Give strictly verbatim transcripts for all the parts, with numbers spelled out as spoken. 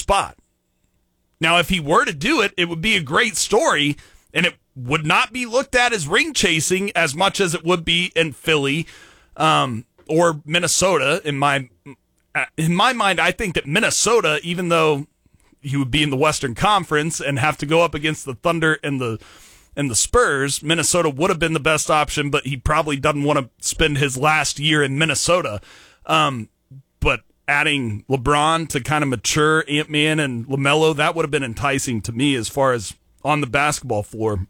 spot. Now, if he were to do it, it would be a great story, and it would not be looked at as ring chasing as much as it would be in Philly um, or Minnesota. In my in my mind, I think that Minnesota, even though he would be in the Western Conference and have to go up against the Thunder and the and the Spurs, Minnesota would have been the best option, but he probably doesn't want to spend his last year in Minnesota. Um, but adding LeBron to kind of mature Ant-Man and LaMelo, that would have been enticing to me as far as on the basketball floor.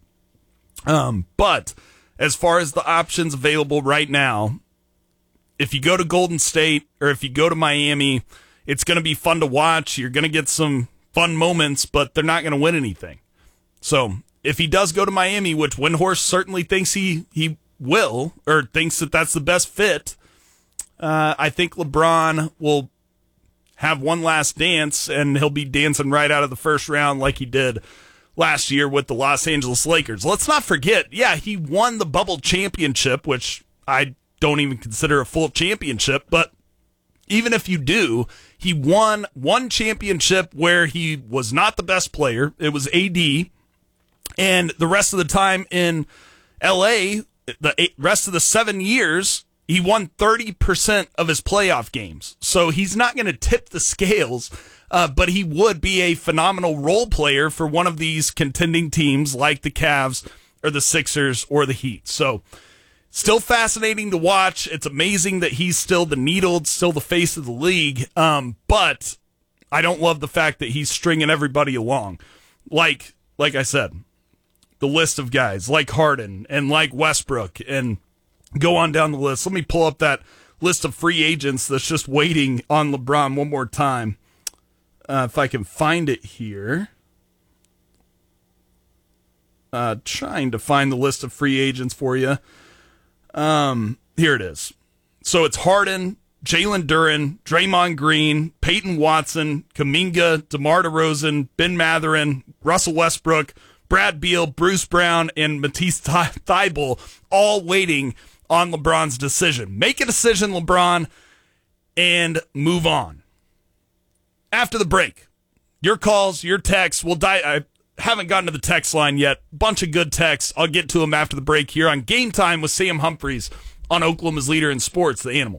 Um, but as far as the options available right now, if you go to Golden State or if you go to Miami, it's going to be fun to watch. You're going to get some fun moments, but they're not going to win anything. So if he does go to Miami, which Windhorst certainly thinks he, he will, or thinks that that's the best fit, uh, I think LeBron will have one last dance, and he'll be dancing right out of the first round like he did last year with the Los Angeles Lakers. Let's not forget, yeah, he won the bubble championship, which I don't even consider a full championship, but even if you do, he won one championship where he was not the best player. It was A D. And the rest of the time in L A, the eight, rest of the seven years, he won thirty percent of his playoff games. So he's not going to tip the scales, uh, but he would be a phenomenal role player for one of these contending teams like the Cavs or the Sixers or the Heat. So still fascinating to watch. It's amazing that he's still the needled, still the face of the league. Um, but I don't love the fact that he's stringing everybody along. Like, like I said, the list of guys like Harden and like Westbrook, and go on down the list. Let me pull up that list of free agents that's just waiting on LeBron one more time. Uh, if I can find it here. Uh, trying to find the list of free agents for you. Um, here it is. So it's Harden, Jalen Duren, Draymond Green, Peyton Watson, Kuminga, DeMar DeRozan, Ben Mathurin, Russell Westbrook, Brad Beal, Bruce Brown, and Matisse Thybulle, all waiting on LeBron's decision. Make a decision, LeBron, and move on. After the break, your calls, your texts, we'll die. I haven't gotten to the text line yet. Bunch of good texts. I'll get to them after the break here on Game Time with Sam Humphreys on Oklahoma's leader in sports, The Animal.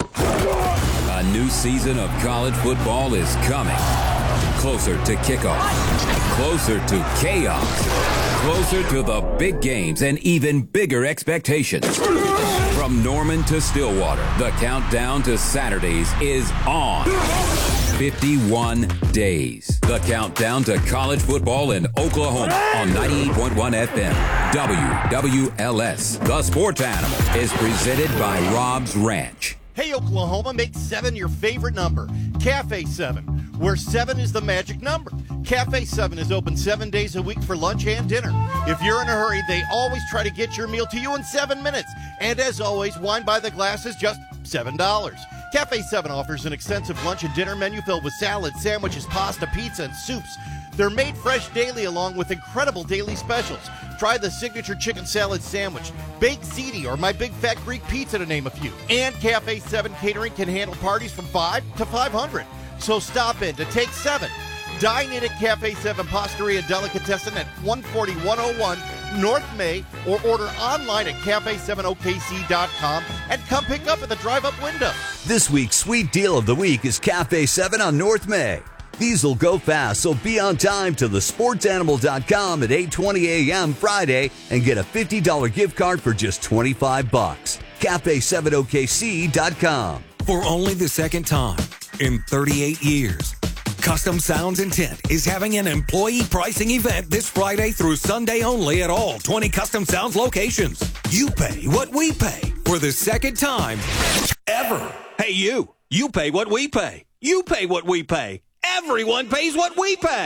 A new season of college football is coming. Closer to kickoff, closer to chaos, closer to the big games and even bigger expectations. From Norman to Stillwater, the countdown to Saturdays is on. fifty-one days. The countdown to college football in Oklahoma on ninety-eight point one F M. W W L S. The Sports Animal is presented by Rob's Ranch. Hey, Oklahoma, make seven your favorite number. Cafe seven, where seven is the magic number. Cafe seven is open seven days a week for lunch and dinner. If you're in a hurry, they always try to get your meal to you in seven minutes. And as always, wine by the glass is just seven dollars. Cafe seven offers an extensive lunch and dinner menu filled with salads, sandwiches, pasta, pizza, and soups. They're made fresh daily along with incredible daily specials. Try the signature chicken salad sandwich, baked ziti, or my big fat Greek pizza, to name a few. And Cafe seven Catering can handle parties from five to five hundred. So stop in to take seven. Dine in at Cafe seven Pastaria Delicatessen at one forty, one oh one North May, or order online at cafe seven O K C dot com and come pick up at the drive-up window. This week's sweet deal of the week is Cafe seven on North May. These will go fast, so be on time to the sports animal dot com at eight twenty a.m. Friday and get a fifty dollars gift card for just twenty-five bucks. cafe seven O K C dot com. For only the second time in thirty-eight years, Custom Sounds and Tint is having an employee pricing event this Friday through Sunday only at all twenty Custom Sounds locations. You pay what we pay for the second time ever. Hey, you. You pay what we pay. You pay what we pay. Everyone pays what we pay.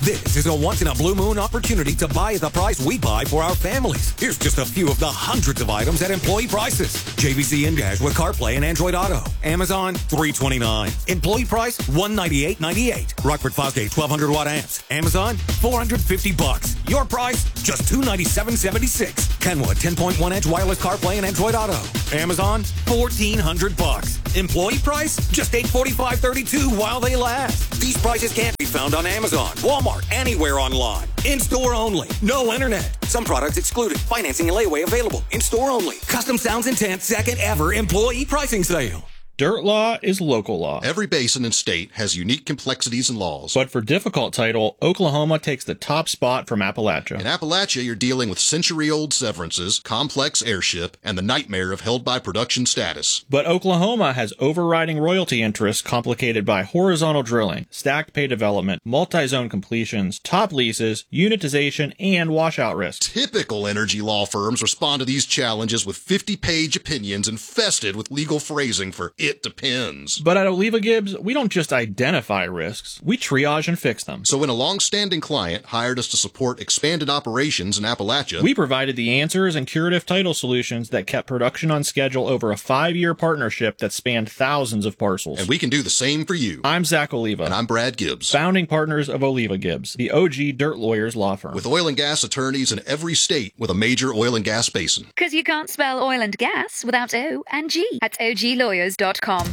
This is a once-in-a-blue-moon opportunity to buy at the price we buy for our families. Here's just a few of the hundreds of items at employee prices. J V C in-dash with CarPlay and Android Auto. Amazon, three hundred twenty-nine dollars. Employee price, one hundred ninety-eight ninety-eight. Rockford Fosgate, twelve hundred watt amps. Amazon, four hundred fifty bucks. Your price, just two hundred ninety-seven seventy-six. Kenwood, ten point one inch wireless CarPlay and Android Auto. Amazon, fourteen hundred bucks. Employee price, just eight hundred forty-five thirty-two while they last. These prices can't be found on Amazon, Walmart, anywhere online. In-store only. No internet. Some products excluded. Financing and layaway available. In-store only. Custom Sounds Intent second ever employee pricing sale. Dirt law is local law. Every basin and state has unique complexities and laws. But for difficult title, Oklahoma takes the top spot from Appalachia. In Appalachia, you're dealing with century-old severances, complex airship, and the nightmare of held-by-production status. But Oklahoma has overriding royalty interests complicated by horizontal drilling, stacked pay development, multi-zone completions, top leases, unitization, and washout risks. Typical energy law firms respond to these challenges with fifty-page opinions infested with legal phrasing for it depends. But at Oliva Gibbs, we don't just identify risks, we triage and fix them. So when a long-standing client hired us to support expanded operations in Appalachia, we provided the answers and curative title solutions that kept production on schedule over a five-year partnership that spanned thousands of parcels. And we can do the same for you. I'm Zach Oliva. And I'm Brad Gibbs. Founding partners of Oliva Gibbs, the O G Dirt Lawyers law firm. With oil and gas attorneys in every state with a major oil and gas basin. Because you can't spell oil and gas without O and G at O G lawyers dot com.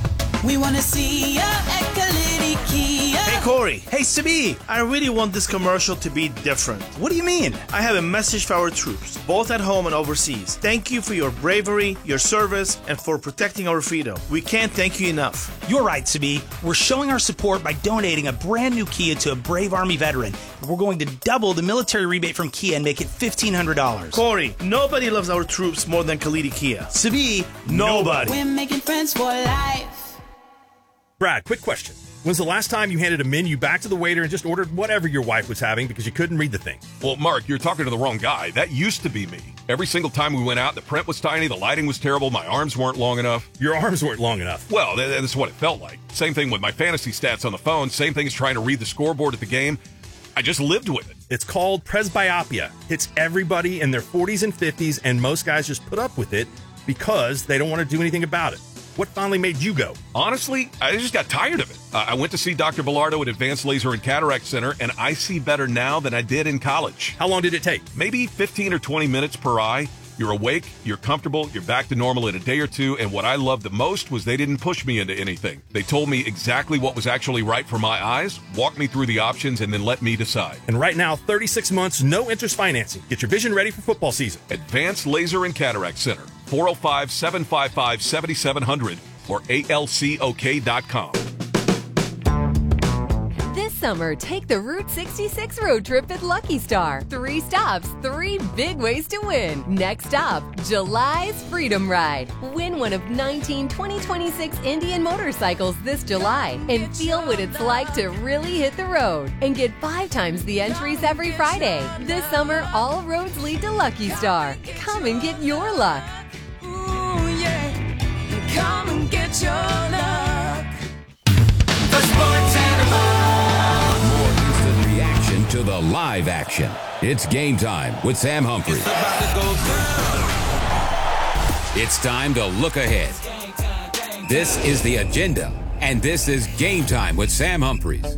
We want to see ya at Kalidi Kia. Hey, Corey. Hey, Sibi. I really want this commercial to be different. What do you mean? I have a message for our troops, both at home and overseas. Thank you for your bravery, your service, and for protecting our freedom. We can't thank you enough. You're right, Sibi. We're showing our support by donating a brand new Kia to a brave Army veteran. We're going to double the military rebate from Kia and make it fifteen hundred dollars. Corey, nobody loves our troops more than Kalidi Kia. Sibi, nobody. We're making friends for life. Brad, quick question. When's the last time you handed a menu back to the waiter and just ordered whatever your wife was having because you couldn't read the thing? Well, Mark, you're talking to the wrong guy. That used to be me. Every single time we went out, the print was tiny, the lighting was terrible, my arms weren't long enough. Your arms weren't long enough? Well, that's what it felt like. Same thing with my fantasy stats on the phone. Same thing as trying to read the scoreboard at the game. I just lived with it. It's called presbyopia. Hits everybody in their forties and fifties, and most guys just put up with it because they don't want to do anything about it. What finally made you go? Honestly, I just got tired of it. Uh, I went to see Doctor Bilardo at Advanced Laser and Cataract Center, and I see better now than I did in college. How long did it take? Maybe fifteen or twenty minutes per eye. You're awake, you're comfortable, you're back to normal in a day or two, and what I loved the most was they didn't push me into anything. They told me exactly what was actually right for my eyes, walked me through the options, and then let me decide. And right now, thirty-six months, no interest financing. Get your vision ready for football season. Advanced Laser and Cataract Center, four oh five, seven five five, seven seven zero zero or A L C O K dot com. This summer, take the Route sixty-six road trip at Lucky Star. Three stops, three big ways to win. Next stop, July's Freedom Ride. Win one of nineteen twenty twenty-six Indian motorcycles this July and feel what it's like to really hit the road. And get five times the entries every Friday. This summer, all roads lead to Lucky Star. Come and get your luck. Ooh, yeah. Come and get your luck. The Sports Animal. More instant reaction to the live action. It's Game Time with Sam Humphries. It's time to look ahead. This is the agenda, and this is Game Time with Sam Humphries.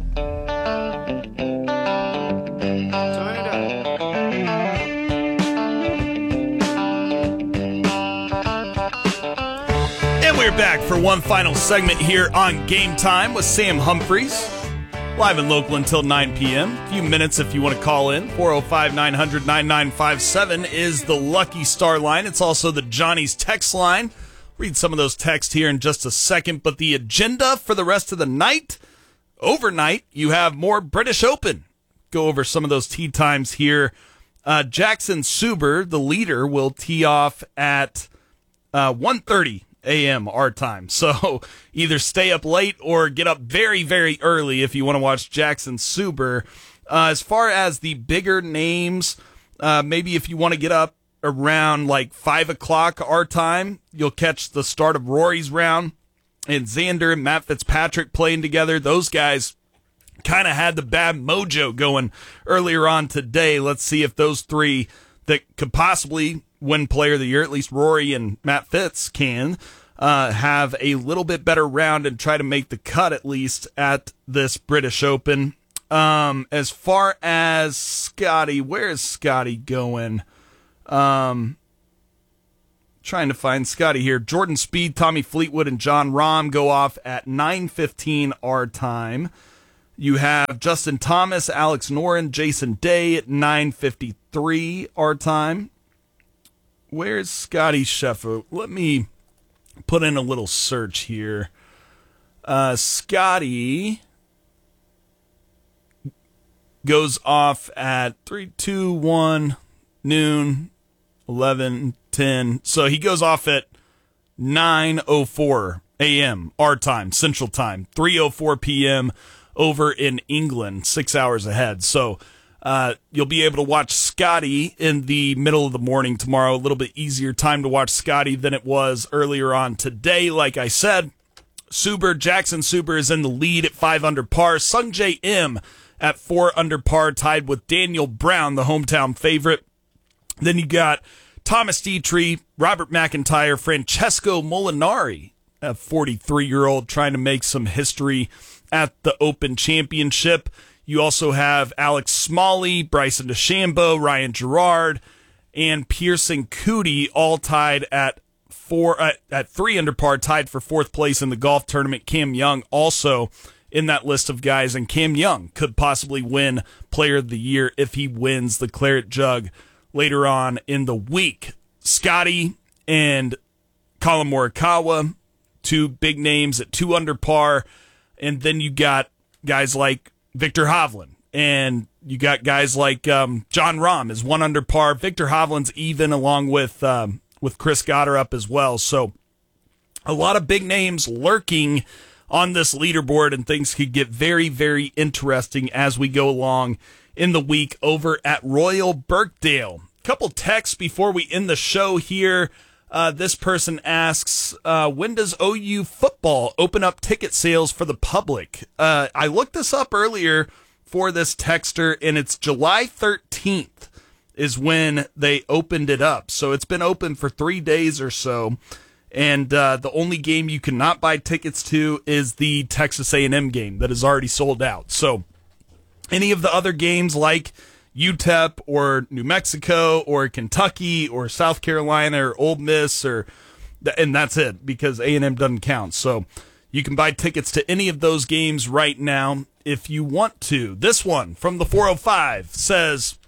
We're back for one final segment here on Game Time with Sam Humphries. Live and local until nine p.m. A few minutes if you want to call in. four oh five, nine hundred, ninety-nine fifty-seven is the Lucky Star line. It's also the Johnny's text line. Read some of those texts here in just a second. But the agenda for the rest of the night, overnight, you have more British Open. Go over some of those tee times here. Uh, Jackson Suber, the leader, will tee off at uh, one thirty a.m. our time. So either stay up late or get up very, very early if you want to watch Jackson Suber. Uh, as far as the bigger names, uh, maybe if you want to get up around like five o'clock our time, you'll catch the start of Rory's round and Xander and Matt Fitzpatrick playing together. Those guys kind of had the bad mojo going earlier on today. Let's see if those three that could possibly win Player of the Year, at least Rory and Matt Fitz can, uh, have a little bit better round and try to make the cut at least at this British Open. Um, as far as Scotty, where is Scotty going? Um, trying to find Scotty here. Jordan Spieth, Tommy Fleetwood, and John Rahm go off at nine fifteen our time. You have Justin Thomas, Alex Noren, Jason Day at nine fifty-three our time. Where's Scotty Scheffler? Let me put in a little search here. Uh, Scotty goes off at three, two, one, noon, eleven, ten. So he goes off at nine oh four a.m. our time, Central Time, three oh four p.m. over in England, six hours ahead. So uh, you'll be able to watch Scotty in the middle of the morning tomorrow. A little bit easier time to watch Scotty than it was earlier on today. Like I said, Suber, Jackson Suber is in the lead at five under par. Sung J M at four under par, tied with Daniel Brown, the hometown favorite. Then you got Thomas Dietrich, Robert McIntyre, Francesco Molinari, a forty-three-year-old trying to make some history at the Open Championship. You also have Alex Smalley, Bryson DeChambeau, Ryan Gerard, and Pearson Coody all tied at four uh, at three under par, tied for fourth place in the golf tournament. Cam Young also in that list of guys, and Cam Young could possibly win Player of the Year if he wins the Claret Jug later on in the week. Scotty and Colin Morikawa, two big names at two under par, and then you got guys like Victor Hovland, and you got guys like um, John Rahm is one under par. Victor Hovland's even, along with um, with Chris Gotterup as well. So a lot of big names lurking on this leaderboard, and things could get very, very interesting as we go along in the week over at Royal Birkdale. Couple texts before we end the show here. Uh, this person asks, uh, when does O U football open up ticket sales for the public? Uh, I looked this up earlier for this texter, and it's July thirteenth is when they opened it up. So it's been open for three days or so. And uh, the only game you cannot buy tickets to is the Texas A and M game that is already sold out. So any of the other games like U T E P or New Mexico or Kentucky or South Carolina or Ole Miss, or and that's it, because A and M doesn't count. So you can buy tickets to any of those games right now if you want to. This one from the four oh five says,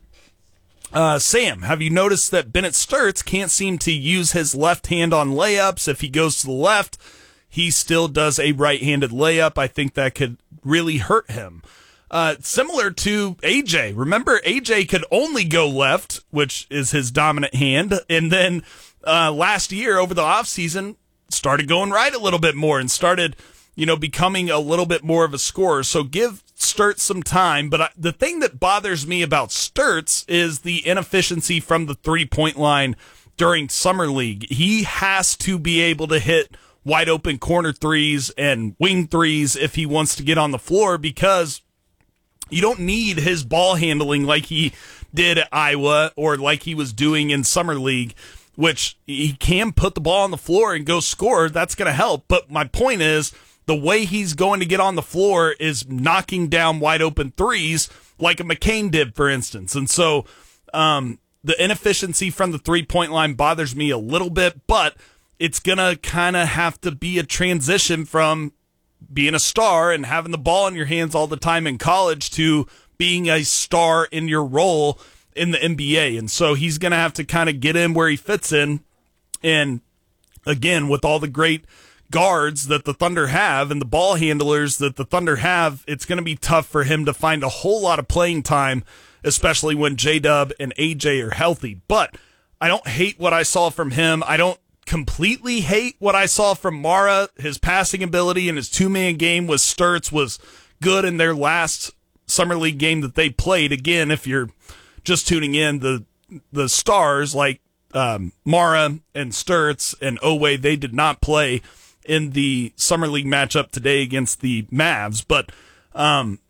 Uh, Sam, have you noticed that Bennett Sturts can't seem to use his left hand on layups? If he goes to the left, he still does a right-handed layup. I think that could really hurt him. Uh, similar to A J. Remember, A J could only go left, which is his dominant hand, and then uh, last year over the offseason started going right a little bit more and started, you know, becoming a little bit more of a scorer. So give Sturts some time, but I, the thing that bothers me about Sturts is the inefficiency from the three-point line during Summer League. He has to be able to hit wide-open corner threes and wing threes if he wants to get on the floor, because you don't need his ball handling like he did at Iowa or like he was doing in Summer League, which he can put the ball on the floor and go score. That's going to help. But my point is, the way he's going to get on the floor is knocking down wide open threes like a McCain did, for instance. And so um, the inefficiency from the three-point line bothers me a little bit, but it's going to kind of have to be a transition from being a star and having the ball in your hands all the time in college to being a star in your role in the N B A. And so he's going to have to kind of get in where he fits in. And again, with all the great guards that the Thunder have and the ball handlers that the Thunder have, it's going to be tough for him to find a whole lot of playing time, especially when J-Dub and A J are healthy. But I don't hate what I saw from him. I don't completely hate what I saw from Mara. His passing ability and his two-man game with Sturts was good in their last Summer League game that they played. Again, if you're just tuning in, the the stars like um, Mara and Sturts and Owe, they did not play in the Summer League matchup today against the Mavs. But um,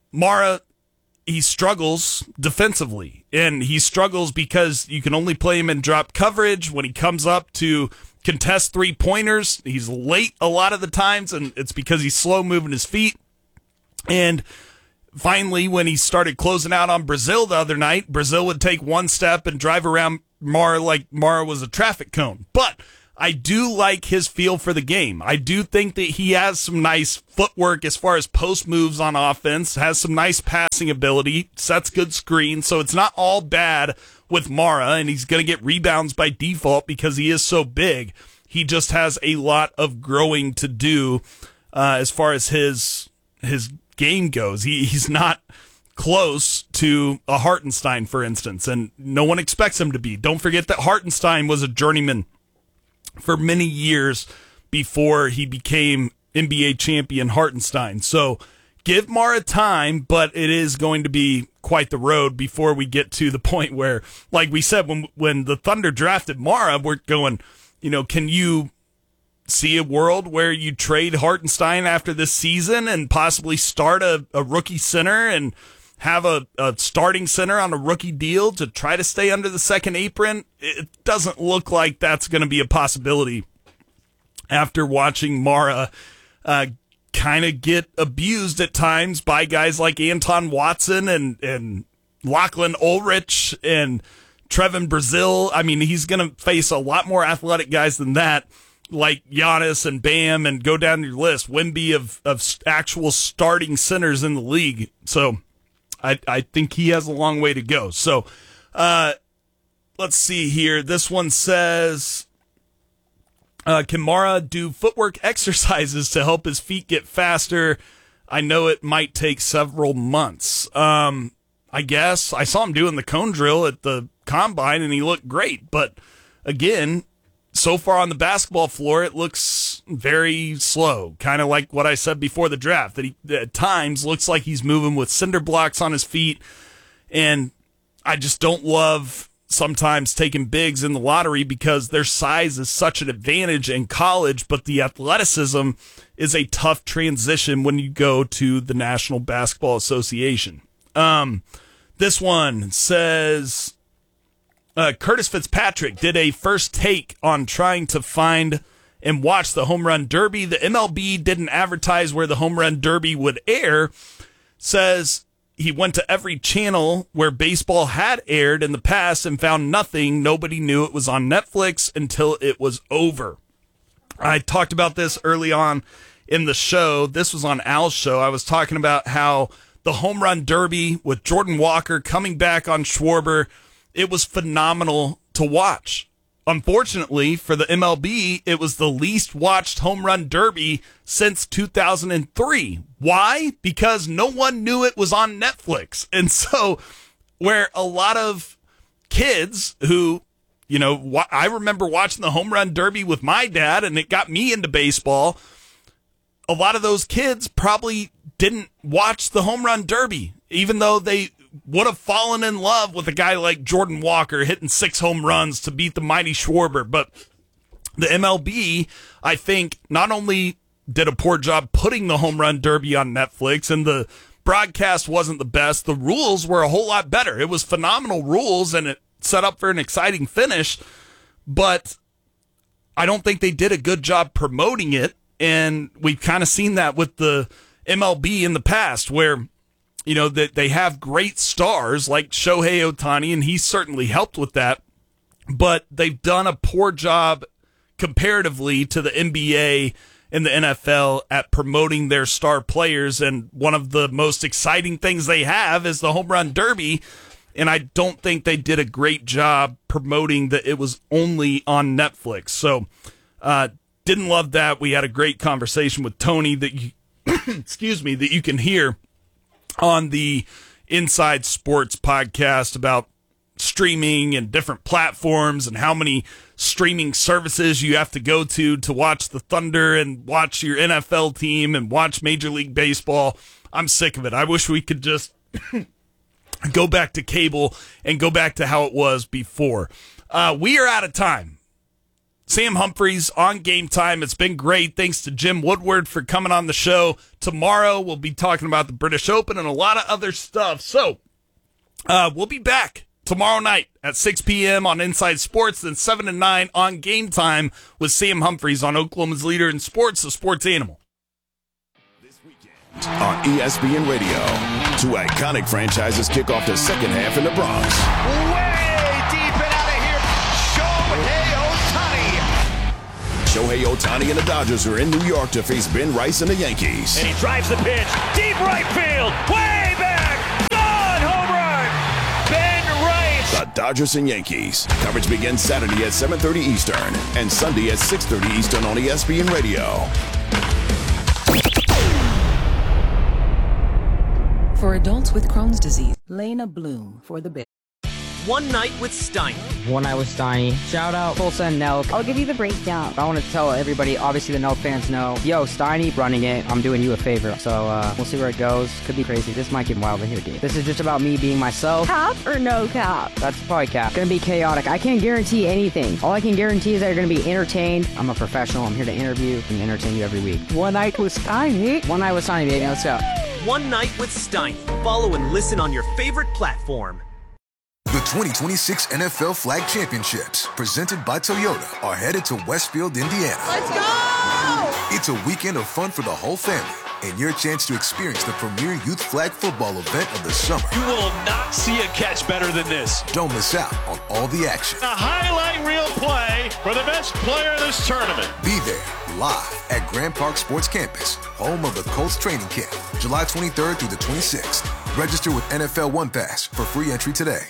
Mara, he struggles defensively, and he struggles because you can only play him in drop coverage. When he comes up to contest three-pointers, he's late a lot of the times, and it's because he's slow moving his feet. And finally, when he started closing out on Brazil the other night, Brazil would take one step and drive around Mara like Mara was a traffic cone. But I do like his feel for the game. I do think that he has some nice footwork as far as post moves on offense, has some nice passing ability, sets good screens, so it's not all bad with Mara, and he's going to get rebounds by default because he is so big. He just has a lot of growing to do uh, as far as his his game goes. He He's not close to a Hartenstein, for instance, and no one expects him to be. Don't forget that Hartenstein was a journeyman for many years before he became N B A champion Hartenstein. So give Mara time, but it is going to be quite the road before we get to the point where, like we said, when when the Thunder drafted Mara, we're going, you know, can you see a world where you trade Hartenstein after this season and possibly start a, a rookie center and have a, a starting center on a rookie deal to try to stay under the second apron? It doesn't look like that's going to be a possibility after watching Mara uh, kind of get abused at times by guys like Anton Watson and, and Lachlan Ulrich and Trevin Brazil. I mean, he's going to face a lot more athletic guys than that, like Giannis and Bam, and go down your list. Wemby of, of actual starting centers in the league. So I, I think he has a long way to go. So uh, let's see here. This one says, uh, can Mara do footwork exercises to help his feet get faster? I know it might take several months. Um, I guess. I saw him doing the cone drill at the combine, and he looked great. But again, so far on the basketball floor, it looks very slow, kind of like what I said before the draft, that he at times looks like he's moving with cinder blocks on his feet, and I just don't love sometimes taking bigs in the lottery because their size is such an advantage in college, but the athleticism is a tough transition when you go to the National Basketball Association. Um, this one says, Uh, Curtis Fitzpatrick did a first take on trying to find and watch the Home Run Derby. The M L B didn't advertise where the Home Run Derby would air. Says he went to every channel where baseball had aired in the past and found nothing. Nobody knew it was on Netflix until it was over. I talked about this early on in the show. This was on Al's show. I was talking about how the Home Run Derby with Jordan Walker coming back on Schwarber, it was phenomenal to watch. Unfortunately, for the M L B, it was the least watched Home Run Derby since two thousand three. Why? Because no one knew it was on Netflix. And so, where a lot of kids who, you know, I remember watching the Home Run Derby with my dad, and it got me into baseball. A lot of those kids probably didn't watch the Home Run Derby, even though they would have fallen in love with a guy like Jordan Walker hitting six home runs to beat the mighty Schwarber. But the M L B, I think, not only did a poor job putting the Home Run Derby on Netflix, and the broadcast wasn't the best, the rules were a whole lot better. It was phenomenal rules, and it set up for an exciting finish, but I don't think they did a good job promoting it, and we've kind of seen that with the M L B in the past, where you know, that they have great stars like Shohei Ohtani, and he certainly helped with that, but they've done a poor job comparatively to the N B A and the N F L at promoting their star players, and one of the most exciting things they have is the Home Run Derby, and I don't think they did a great job promoting that it was only on Netflix. So, uh, didn't love that. We had a great conversation with Tony that you, excuse me, that you can hear on the Inside Sports podcast about streaming and different platforms and how many streaming services you have to go to to watch the Thunder and watch your N F L team and watch Major League Baseball. I'm sick of it. I wish we could just go back to cable and go back to how it was before. Uh, we are out of time. Sam Humphries on Game Time. It's been great. Thanks to Jim Woodward for coming on the show. Tomorrow we'll be talking about the British Open and a lot of other stuff. So uh, we'll be back tomorrow night at six p.m. on Inside Sports, then seven to nine on Game Time with Sam Humphries on Oklahoma's leader in sports, the Sports Animal. On E S P N Radio, two iconic franchises kick off the second half in the Bronx. Way deep and out of here, Shohei Ohtani. Shohei Ohtani and the Dodgers are in New York to face Ben Rice and the Yankees. And he drives the pitch, deep right field, way back, gone, home run, Ben Rice. The Dodgers and Yankees. Coverage begins Saturday at seven thirty Eastern and Sunday at six thirty Eastern on E S P N Radio. For adults with Crohn's disease, Lena Bloom for the bit. One Night with Steiny. One Night with Steiny. Shout out Tulsa and Nelk. I'll give you the breakdown. I want to tell everybody, obviously the Nelk fans know, yo, Steiny running it, I'm doing you a favor. So uh, we'll see where it goes. Could be crazy. This might get wild in here, dude. This is just about me being myself. Cap or no cap? That's probably cap. Gonna be chaotic. I can't guarantee anything. All I can guarantee is that you're gonna be entertained. I'm a professional. I'm here to interview and entertain you every week. One Night with Steiny. One Night with Steiny, baby. Let's go. One Night with Steiny. Follow and listen on your favorite platform. The twenty twenty-six N F L Flag Championships, presented by Toyota, are headed to Westfield, Indiana. Let's go! It's a weekend of fun for the whole family and your chance to experience the premier youth flag football event of the summer. You will not see a catch better than this. Don't miss out on all the action. A highlight reel play for the best player of this tournament. Be there live at Grand Park Sports Campus, home of the Colts training camp, July twenty-third through the twenty-sixth. Register with N F L One Pass for free entry today.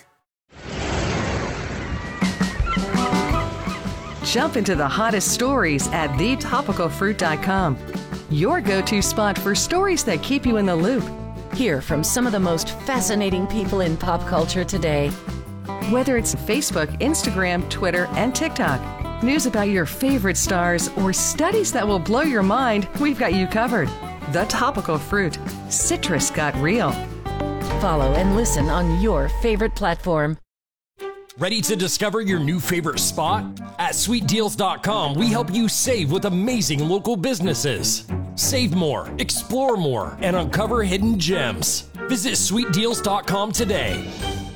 Jump into the hottest stories at the topical fruit dot com. Your go-to spot for stories that keep you in the loop. Hear from some of the most fascinating people in pop culture today. Whether it's Facebook, Instagram, Twitter, and TikTok, news about your favorite stars, or studies that will blow your mind, we've got you covered. The Topical Fruit. Citrus got real. Follow and listen on your favorite platform. Ready to discover your new favorite spot? At sweet deals dot com, we help you save with amazing local businesses. Save more, explore more, and uncover hidden gems. Visit sweet deals dot com today.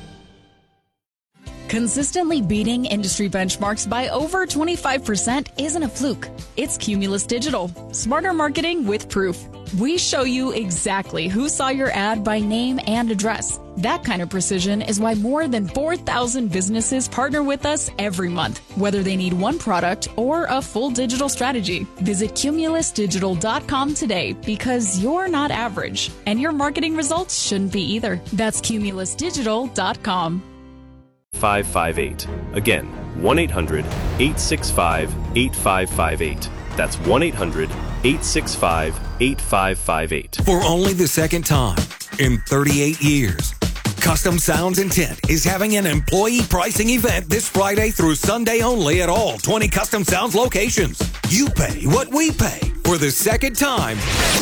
Consistently beating industry benchmarks by over twenty-five percent isn't a fluke. It's Cumulus Digital. Smarter marketing with proof. We show you exactly who saw your ad by name and address. That kind of precision is why more than four thousand businesses partner with us every month, whether they need one product or a full digital strategy. Visit cumulus digital dot com today because you're not average, and your marketing results shouldn't be either. That's cumulus digital dot com. five five eight. Again, one eight hundred eight six five eight five five eight. That's one eight hundred eight six five eight five five eight. For only the second time in thirty-eight years, Custom Sounds and Tint is having an employee pricing event this Friday through Sunday only at all twenty Custom Sounds locations. You pay what we pay for the second time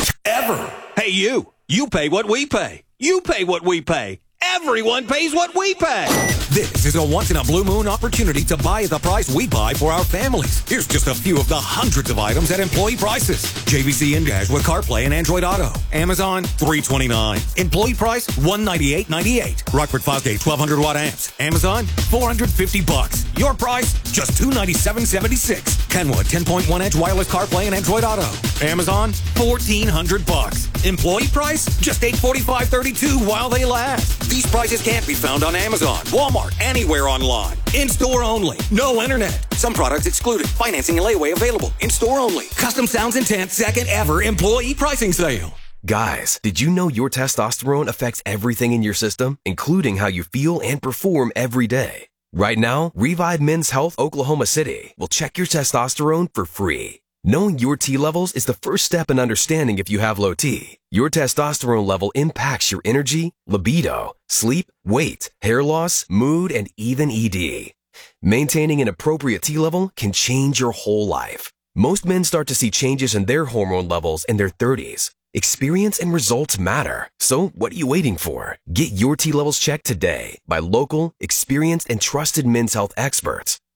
ever. Hey, you. You pay what we pay. You pay what we pay. Everyone pays what we pay. This is a once-in-a-blue moon opportunity to buy at the price we buy for our families. Here's just a few of the hundreds of items at employee prices. J V C in-dash with CarPlay and Android Auto. Amazon, three twenty-nine. Employee price, one ninety-eight ninety-eight. Rockford Fosgate, twelve hundred watt amps. Amazon, four hundred fifty bucks. Your price, just two ninety-seven seventy-six. Kenwood, ten point one inch wireless CarPlay and Android Auto. Amazon, fourteen hundred bucks. Employee price, just eight forty-five thirty-two while they last. These prices can't be found on Amazon, Walmart, anywhere online. In-store only. No internet. Some products excluded. Financing and layaway available. In-store only. Custom Sounds and Tint second ever employee pricing sale. Guys, did you know your testosterone affects everything in your system, including how you feel and perform every day? Right now, Revive Men's Health Oklahoma City will check your testosterone for free. Knowing your T levels is the first step in understanding if you have low T. Your testosterone level impacts your energy, libido, sleep, weight, hair loss, mood, and even E D. Maintaining an appropriate T level can change your whole life. Most men start to see changes in their hormone levels in their thirties. Experience and results matter. So what are you waiting for? Get your T levels checked today by local, experienced, and trusted men's health experts.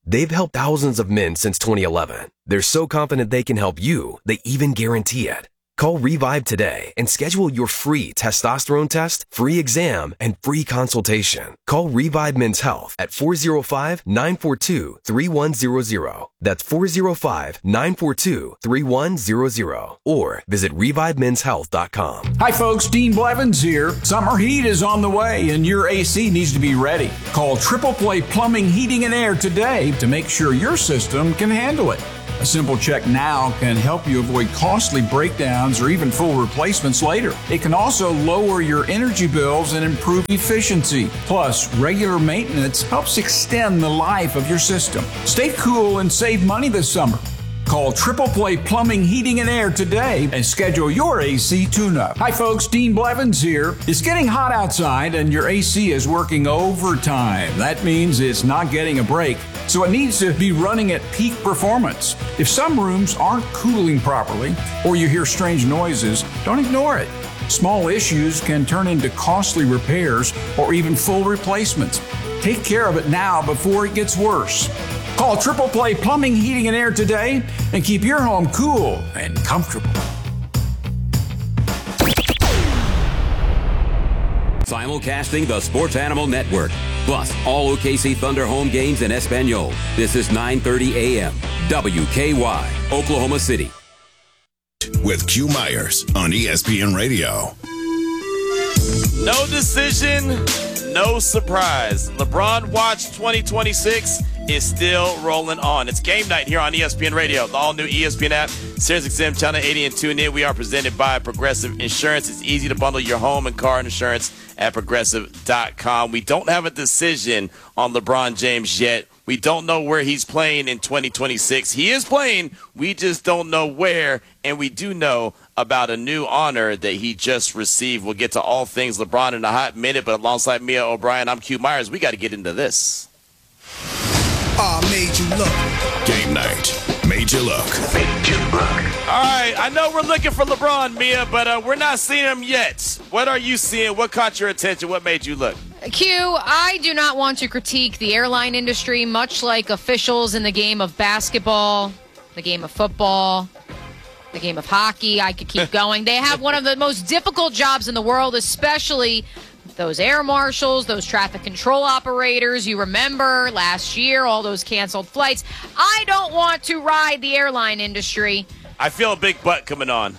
They've helped thousands of men since twenty eleven. They're so confident they can help you, they even guarantee it. Call Revive today and schedule your free testosterone test, free exam, and free consultation. Call Revive Men's Health at four oh five, nine four two, three one zero zero. That's four oh five, nine four two, three one zero zero. Or visit revive men's health dot com. Hi folks, Dean Blevins here. Summer heat is on the way and your A C needs to be ready. Call Triple Play Plumbing, Heating, and Air today to make sure your system can handle it. A simple check now can help you avoid costly breakdowns or even full replacements later. It can also lower your energy bills and improve efficiency. Plus, regular maintenance helps extend the life of your system. Stay cool and save money this summer. Call Triple Play Plumbing, Heating, and Air today and schedule your A C tune-up. Hi folks, Dean Blevins here. It's getting hot outside and your A C is working overtime. That means it's not getting a break, so it needs to be running at peak performance. If some rooms aren't cooling properly or you hear strange noises, don't ignore it. Small issues can turn into costly repairs or even full replacements. Take care of it now before it gets worse. Call Triple Play Plumbing, Heating, and Air today and keep your home cool and comfortable. Simulcasting the Sports Animal Network, plus all O K C Thunder home games in Espanol. This is nine thirty a.m. W K Y, Oklahoma City. With Q Myers on E S P N Radio. No decision, no surprise. LeBron Watch twenty twenty-six is still rolling on. It's game night here on E S P N Radio, the all-new E S P N app, SiriusXM Channel eighty, and tune in. We are presented by Progressive Insurance. It's easy to bundle your home and car insurance at progressive dot com. We don't have a decision on LeBron James yet. We don't know where he's playing in twenty twenty-six. He is playing. We just don't know where, and we do know about a new honor that he just received. We'll get to all things LeBron in a hot minute, but alongside Mia O'Brien, I'm Q Myers. We got to get into this. Oh, made you look. Game night. Made you look. Made you look. All right, I know we're looking for LeBron, Mia, but uh, we're not seeing him yet. What are you seeing? What caught your attention? What made you look? Q, I do not want to critique the airline industry, much like officials in the game of basketball, the game of football, the game of hockey. I could keep going. They have one of the most difficult jobs in the world, especially those air marshals, those traffic control operators. You remember last year, all those canceled flights. I don't want to ride the airline industry. I feel a big butt coming on.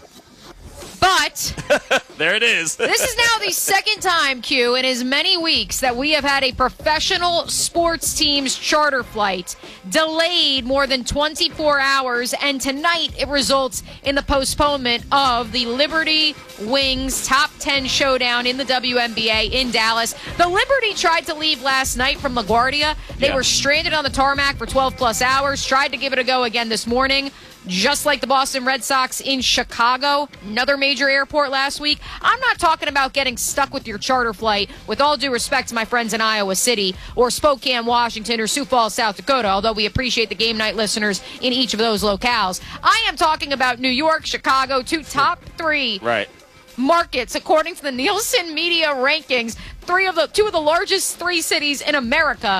But there it is. This is now the second time, Q, in as many weeks that we have had a professional sports team's charter flight delayed more than twenty-four hours, and tonight it results in the postponement of the Liberty Wings Top ten Showdown in the W N B A in Dallas. The Liberty tried to leave last night from LaGuardia. They yeah. were stranded on the tarmac for twelve plus hours, tried to give it a go again this morning. Just like the Boston Red Sox in Chicago, another major airport last week. I'm not talking about getting stuck with your charter flight, with all due respect to my friends in Iowa City or Spokane, Washington, or Sioux Falls, South Dakota, although we appreciate the game night listeners in each of those locales. I am talking about New York, Chicago, two top three right. markets, according to the Nielsen Media rankings, three of the two of the largest three cities in America.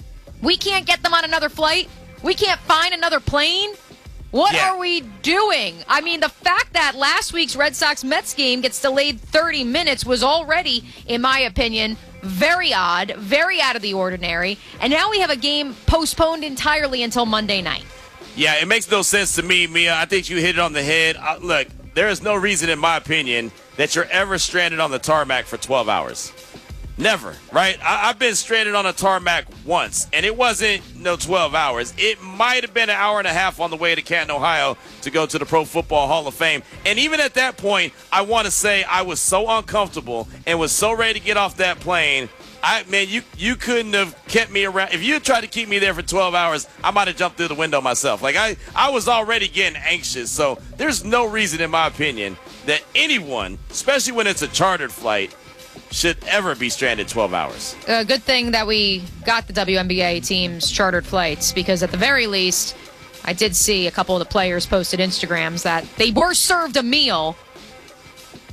We can't get them on another flight. We can't find another plane. What yeah. are we doing? I mean, the fact that last week's Red Sox-Mets game gets delayed thirty minutes was already, in my opinion, very odd, very out of the ordinary. And now we have a game postponed entirely until Monday night. Yeah, it makes no sense to me, Mia. I think you hit it on the head. Uh, look, there is no reason, in my opinion, that you're ever stranded on the tarmac for twelve hours. Never, right? I, I've been stranded on a tarmac once, and it wasn't no twelve hours. It might have been an hour and a half on the way to Canton, Ohio to go to the Pro Football Hall of Fame. And even at that point, I want to say I was so uncomfortable and was so ready to get off that plane. I man, you you couldn't have kept me around. If you had tried to keep me there for twelve hours, I might have jumped through the window myself. Like, I, I was already getting anxious. So there's no reason, in my opinion, that anyone, especially when it's a chartered flight, should ever be stranded twelve hours. A good thing that we got the W N B A team's chartered flights, because at the very least, I did see a couple of the players posted Instagrams that they were served a meal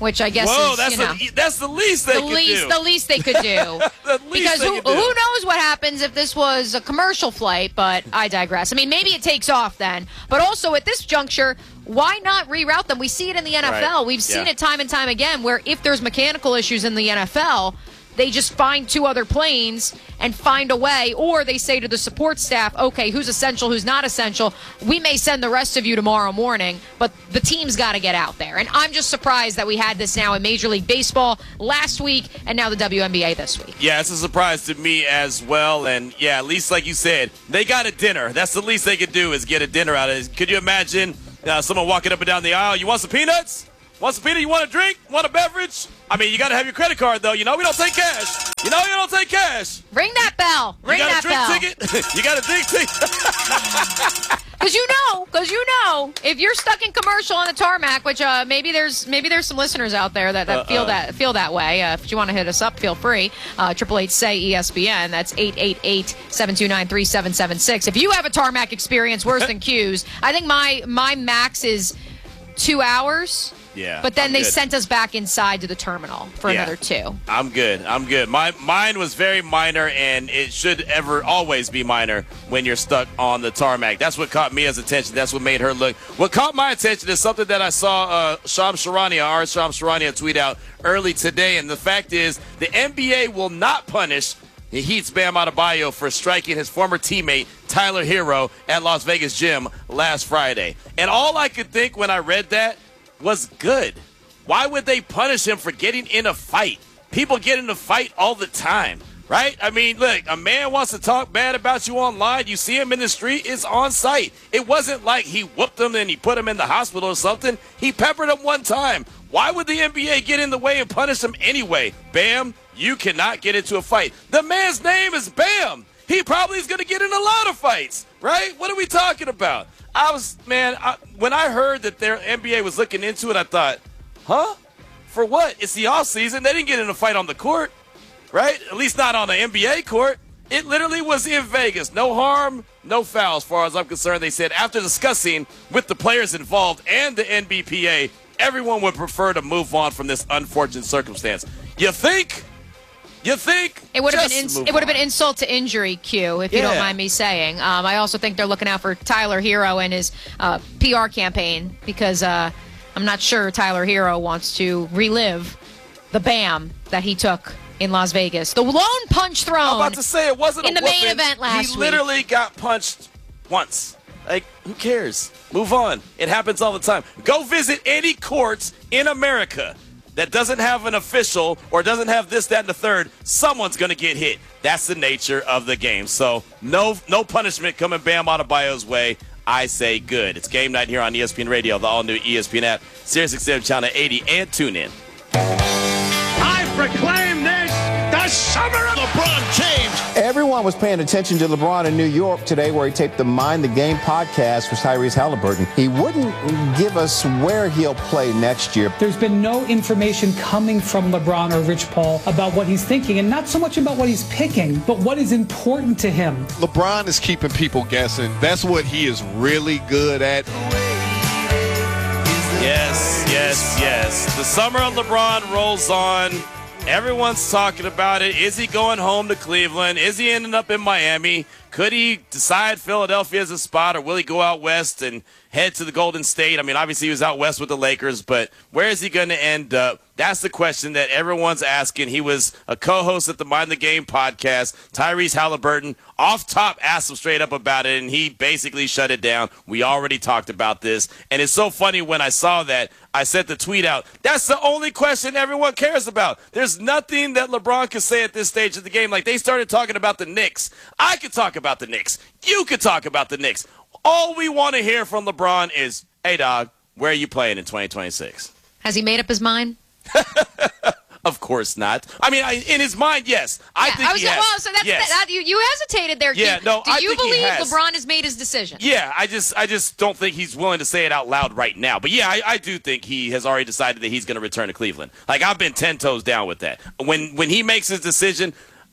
which I guess Whoa, is, that's, you know, the, that's the least they the could least, do. The least they could do. the least because they who, could do. who knows what happens if this was a commercial flight, but I digress. I mean, maybe it takes off then. But also at this juncture, why not reroute them? We see it in the N F L. Right. We've seen Yeah. it time and time again where if there's mechanical issues in the N F L, they just find two other planes and find a way, or they say to the support staff, okay, who's essential, who's not essential? We may send the rest of you tomorrow morning, but the team's got to get out there. And I'm just surprised that we had this now in Major League Baseball last week and now the W N B A this week. Yeah, it's a surprise to me as well. And, yeah, at least like you said, they got a dinner. That's the least they could do is get a dinner out of it. Could you imagine uh, someone walking up and down the aisle, you want some peanuts? Want some peanut? You want a drink? Want a beverage? I mean, you got to have your credit card, though. You know, we don't take cash. You know, you don't take cash. Ring that bell. Ring you got that a drink bell. ticket? You got a drink ticket? Because you know, because you know, if you're stuck in commercial on the tarmac, which uh, maybe there's maybe there's some listeners out there that, that Uh-uh. feel that feel that way. Uh, if you want to hit us up, feel free. Triple eight say E S P N. That's eight eight eight seven two nine three seven seven six. If you have a tarmac experience worse than Q's, I think my my max is two hours. Yeah. But then I'm they good. sent us back inside to the terminal for Yeah. another two. I'm good. I'm good. My mine was very minor, and it should ever always be minor when you're stuck on the tarmac. That's what caught Mia's attention. That's what made her look. What caught my attention is something that I saw uh, Shams Charania, our Shams Charania, tweet out early today, and the fact is the N B A will not punish the Heat's Bam Adebayo for striking his former teammate Tyler Hero at Las Vegas Gym last Friday. And all I could think when I read that was good. Why would they punish him for getting in a fight? People get in a fight all the time, right? I mean, look, a man wants to talk bad about you online. You see him in the street, it's on site. It wasn't like he whooped him and he put him in the hospital or something. He peppered him one time. Why would the N B A get in the way and punish him anyway? Bam, you cannot get into a fight. The man's name is Bam. He probably is going to get in a lot of fights, right? What are we talking about? I was, man, I, when I heard that their N B A was looking into it, I thought, huh? For what? It's the offseason. They didn't get in a fight on the court, right? At least not on the N B A court. It literally was in Vegas. No harm, no foul as far as I'm concerned. They said after discussing with the players involved and the N B P A, everyone would prefer to move on from this unfortunate circumstance. You think? You think? It would have Just been ins- move it would have on. been insult to injury, Q, if you don't Yeah. mind me saying. Um, I also think they're looking out for Tyler Hero and his uh, P R campaign because uh, I'm not sure Tyler Hero wants to relive the bam that he took in Las Vegas. The lone punch thrown. I'm about to say it wasn't in a the main whooping. event last He week. literally got punched once. Like, who cares? Move on. It happens all the time. Go visit any courts in America that doesn't have an official or doesn't have this, that, and the third. Someone's going to get hit. That's the nature of the game. So no no punishment coming Bam Adebayo's way. I say good. It's game night here on E S P N Radio, the all-new E S P N app, Sirius X M Channel eighty, and tune in. I proclaim this the summer of LeBron James. Everyone was paying attention to LeBron in New York today, where he taped the Mind the Game podcast with Tyrese Halliburton. He wouldn't give us where he'll play next year. There's been no information coming from LeBron or Rich Paul about what he's thinking, and not so much about what he's picking, but what is important to him. LeBron is keeping people guessing. That's what he is really good at. Yes, yes, yes. The summer of LeBron rolls on. Everyone's talking about it. Is he going home to Cleveland? Is he ending up in Miami? Could he decide Philadelphia as a spot, or will he go out west and head to the Golden State? I mean, obviously he was out west with the Lakers, but where is he going to end up? That's the question that everyone's asking. He was a co-host at the Mind the Game podcast. Tyrese Halliburton off top asked him straight up about it, and he basically shut it down. We already talked about this, and it's so funny when I saw that, I sent the tweet out. That's the only question everyone cares about. There's nothing that LeBron could say at this stage of the game. Like, they started talking about the Knicks. I could talk about the Knicks. You could talk about the Knicks. All we want to hear from LeBron is, hey, dog, where are you playing in twenty twenty-six? Has he made up his mind? Of course not. I mean, I, in his mind, yes. I Yeah, think I was he has. well, so that's yes. that, you, you hesitated there. Yeah, do, no, do I you think he believe has. LeBron has made his decision? Yeah, I just I just don't think he's willing to say it out loud right now. But yeah, I, I do think he has already decided that he's going to return to Cleveland. Like, I've been ten toes down with that. When when he makes his decision,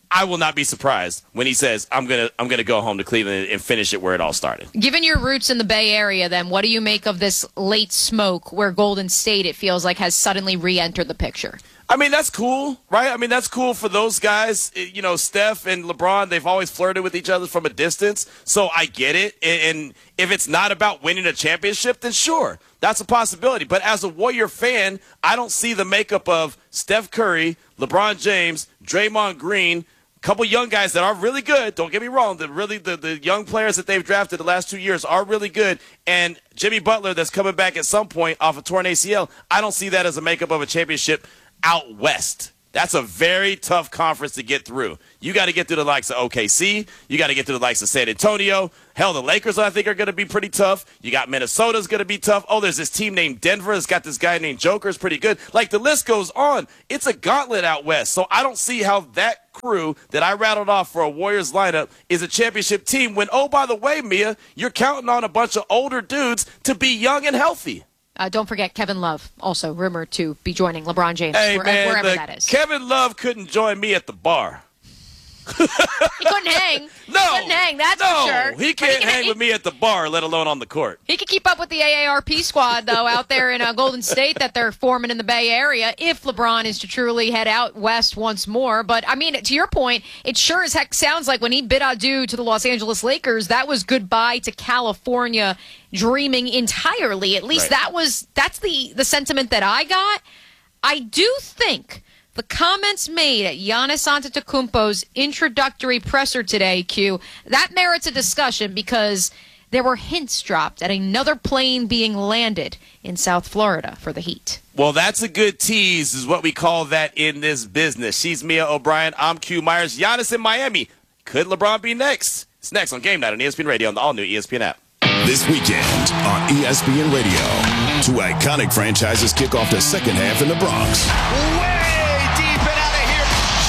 I will not be surprised when he says, I'm going to I'm gonna go home to Cleveland and finish it where it all started. Given your roots in the Bay Area, then, what do you make of this late smoke where Golden State, it feels like, has suddenly re-entered the picture? I mean, that's cool, right? I mean, that's cool for those guys. You know, Steph and LeBron, they've always flirted with each other from a distance, so I get it. And if it's not about winning a championship, then sure, that's a possibility. But as a Warrior fan, I don't see the makeup of Steph Curry, LeBron James, Draymond Green, a couple young guys that are really good. Don't get me wrong. The really the, the young players that they've drafted the last two years are really good. And Jimmy Butler that's coming back at some point off a torn A C L, I don't see that as a makeup of a championship out west. That's a very tough conference to get through. You got to get through the likes of O K C. You got to get through the likes of San Antonio. Hell, the Lakers, I think, are going to be pretty tough. You got Minnesota's going to be tough. Oh, there's this team named Denver that's got this guy named Joker. It's pretty good. Like, the list goes on. It's a gauntlet out west. So I don't see how that crew that I rattled off for a Warriors lineup is a championship team when, oh, by the way, Mia, you're counting on a bunch of older dudes to be young and healthy. Uh, don't forget Kevin Love, also rumored to be joining LeBron James, hey, where, man, wherever the, that is. Kevin Love couldn't join me at the bar. He couldn't hang. No. He couldn't hang, that's no, for sure. he can't he can, hang he, with me at the bar, let alone on the court. He could keep up with the A A R P squad, though, out there in uh, Golden State that they're forming in the Bay Area if LeBron is to truly head out west once more. But, I mean, to your point, it sure as heck sounds like when he bid adieu to the Los Angeles Lakers, that was goodbye to California dreaming entirely. At least right. that was that's the, the sentiment that I got. I do think the comments made at Giannis Antetokounmpo's introductory presser today, Q, that merits a discussion because there were hints dropped at another plane being landed in South Florida for the Heat. Well, that's a good tease is what we call that in this business. She's Mia O'Brien. I'm Q Myers. Giannis in Miami. Could LeBron be next? It's next on Game Night on E S P N Radio on the all-new E S P N app. This weekend on E S P N Radio, two iconic franchises kick off the second half in the Bronx. Way deep and out of here,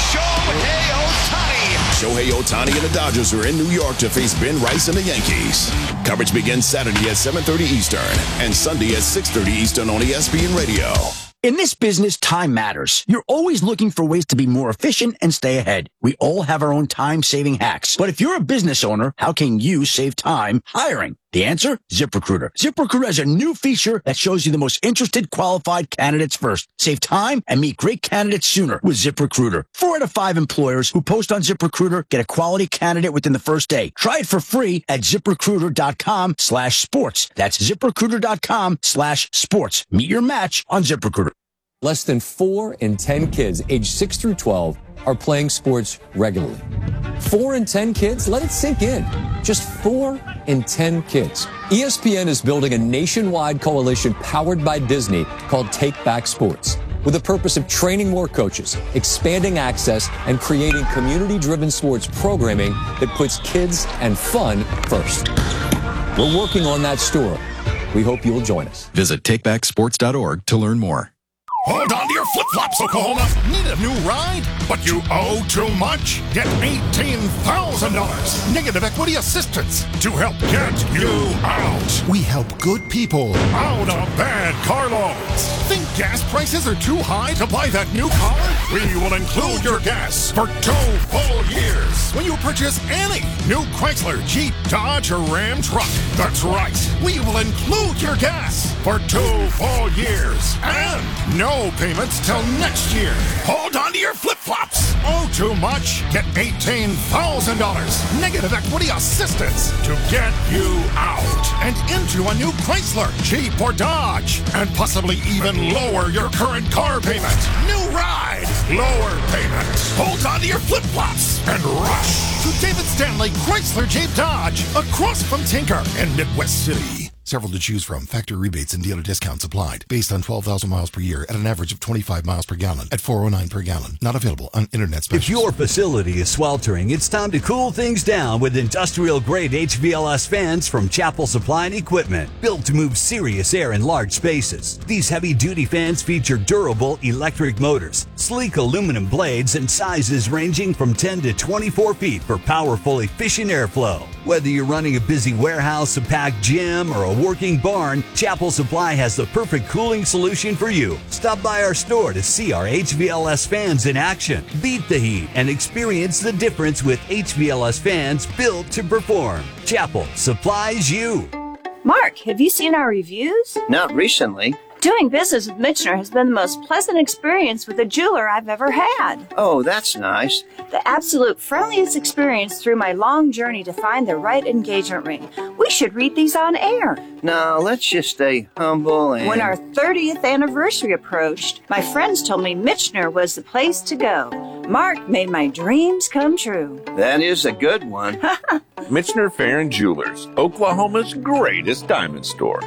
Shohei Ohtani. Shohei Ohtani and the Dodgers are in New York to face Ben Rice and the Yankees. Coverage begins Saturday at seven thirty Eastern and Sunday at six thirty Eastern on E S P N Radio. In this business, time matters. You're always looking for ways to be more efficient and stay ahead. We all have our own time-saving hacks. But if you're a business owner, how can you save time hiring? The answer? ZipRecruiter. ZipRecruiter has a new feature that shows you the most interested qualified candidates first. Save time and meet great candidates sooner with ZipRecruiter. Four out of five employers who post on ZipRecruiter get a quality candidate within the first day. Try it for free at ZipRecruiter.com slash sports. That's ZipRecruiter.com slash sports. Meet your match on ZipRecruiter. Less than four in ten kids aged six through twelve are playing sports regularly. Four in ten kids? Let it sink in. Just four in ten kids. E S P N is building a nationwide coalition powered by Disney called Take Back Sports, with the purpose of training more coaches, expanding access, and creating community-driven sports programming that puts kids and fun first. We're working on that story. We hope you'll join us. Visit take back sports dot org to learn more. Hold on to your flip-flops, Oklahoma. Need a new ride? But you owe too much? Get eighteen thousand dollars negative equity assistance to help get you out. We help good people out of bad car loans. Think gas prices are too high to buy that new car? We will include your gas for two full years when you purchase any new Chrysler, Jeep, Dodge, or Ram truck. That's right. We will include your gas for two full years and no No payments till next year. Hold on to your flip-flops. Owe too much? Get eighteen thousand dollars negative equity assistance to get you out and into a new Chrysler, Jeep, or Dodge, and possibly even lower your current car payment. New ride, lower payment. Hold on to your flip-flops and rush to David Stanley Chrysler Jeep Dodge across from Tinker in Midwest City. Several to choose from. Factory rebates and dealer discounts applied. Based on twelve thousand miles per year at an average of twenty-five miles per gallon at four oh nine per gallon. Not available on internet specials. If your facility is sweltering, it's time to cool things down with industrial-grade H V L S fans from Chapel Supply and Equipment. Built to move serious air in large spaces. These heavy-duty fans feature durable electric motors, sleek aluminum blades, and sizes ranging from ten to twenty-four feet for powerful, efficient airflow. Whether you're running a busy warehouse, a packed gym, or a working barn, Chapel Supply has the perfect cooling solution for you. Stop by our store to see our H V L S fans in action. Beat the heat and experience the difference with H V L S fans built to perform. Chapel supplies you. Mark, have you seen our reviews? Not recently. Doing business with Michener has been the most pleasant experience with a jeweler I've ever had. Oh, that's nice. The absolute friendliest experience through my long journey to find the right engagement ring. We should read these on air. No, let's just stay humble and... When our thirtieth anniversary approached, my friends told me Michener was the place to go. Mark made my dreams come true. That is a good one. Michener Fair and Jewelers, Oklahoma's greatest diamond store.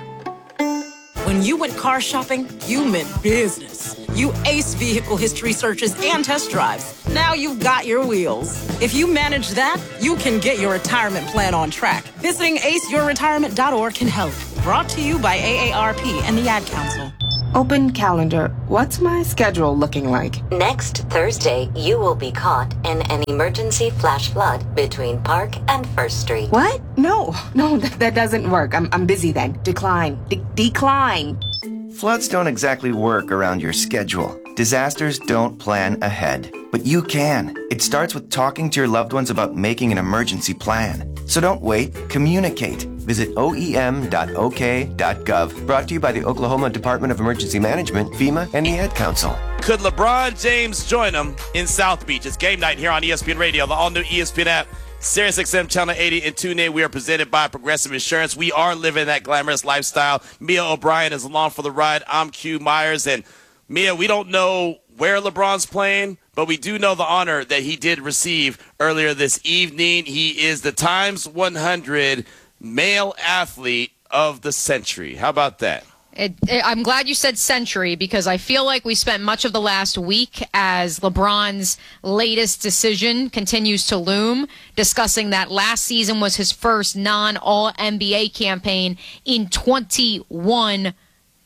When you went car shopping, you meant business. You aced vehicle history searches and test drives. Now you've got your wheels. If you manage that, you can get your retirement plan on track. Visiting ace your retirement dot org can help. Brought to you by A A R P and the Ad Council. Open calendar. What's my schedule looking like? Next Thursday, you will be caught in an emergency flash flood between Park and First Street. What? No, no, that, that doesn't work. I'm, I'm busy then. Decline. De- decline. Floods don't exactly work around your schedule. Disasters don't plan ahead. But you can. It starts with talking to your loved ones about making an emergency plan. So don't wait. Communicate. Visit O E M dot O K dot gov. Brought to you by the Oklahoma Department of Emergency Management, FEMA, and the Ad Council. Could LeBron James join them in South Beach? It's game night here on E S P N Radio, the all-new E S P N app, Sirius X M Channel eighty, and tune in. We are presented by Progressive Insurance. We are living that glamorous lifestyle. Mia O'Brien is along for the ride. I'm Q Myers. And, Mia, we don't know where LeBron's playing, but we do know the honor that he did receive earlier this evening. He is the Times one hundred male athlete of the century. How about that? It, it, I'm glad you said century because I feel like we spent much of the last week as LeBron's latest decision continues to loom, discussing that last season was his first non-All N B A campaign in twenty-one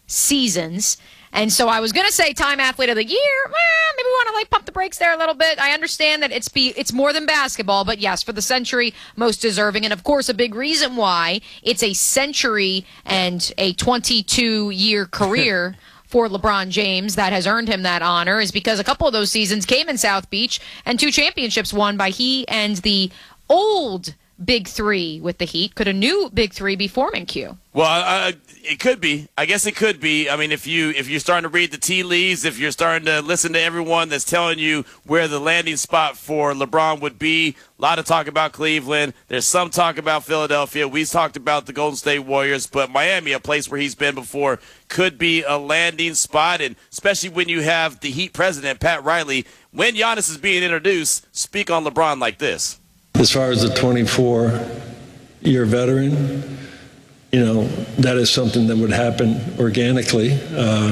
seasons. And so I was going to say Time Athlete of the Year. Eh, maybe we want to like pump the brakes there a little bit. I understand that it's be it's more than basketball, but yes, for the century, most deserving. And of course, a big reason why it's a century and a twenty-two year career for LeBron James that has earned him that honor is because a couple of those seasons came in South Beach and two championships won by he and the old Big Three with the Heat. Could a new Big Three be forming, Q? Well, uh, it could be. I guess it could be. I mean, if you if you're starting to read the tea leaves, if you're starting to listen to everyone that's telling you where the landing spot for LeBron would be, a lot of talk about Cleveland. There's some talk about Philadelphia. We've talked about the Golden State Warriors, but Miami, a place where he's been before, could be a landing spot, and especially when you have the Heat president, Pat Riley, when Giannis is being introduced, speak on LeBron like this. As far as the twenty-four-year veteran, you know, that is something that would happen organically. Uh,